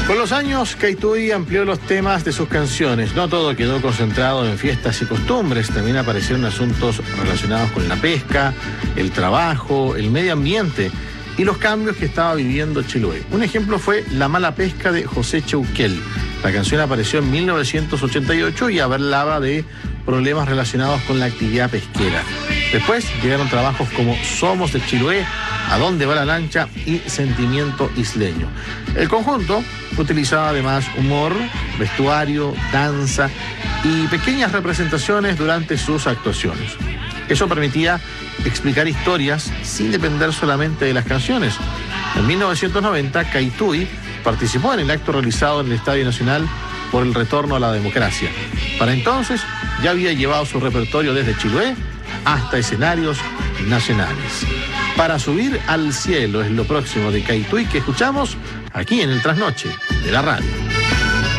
Con los años, Caituy amplió los temas de sus canciones. No todo quedó concentrado en fiestas y costumbres. También aparecieron asuntos relacionados con la pesca, el trabajo, el medio ambiente y los cambios que estaba viviendo Chiloé. Un ejemplo fue La mala pesca de José Cheuquel. La canción apareció en 1988 y hablaba de problemas relacionados con la actividad pesquera. Después llegaron trabajos como Somos de Chiloé, A dónde va la lancha y Sentimiento isleño. El conjunto utilizaba además humor, vestuario, danza y pequeñas representaciones durante sus actuaciones. Eso permitía explicar historias sin depender solamente de las canciones. En 1990, Caituy participó en el acto realizado en el Estadio Nacional por el retorno a la democracia. Para entonces ya había llevado su repertorio desde Chiloé hasta escenarios nacionales. Para subir al cielo es lo próximo de Caituy que escuchamos aquí en el Trasnoche de la radio.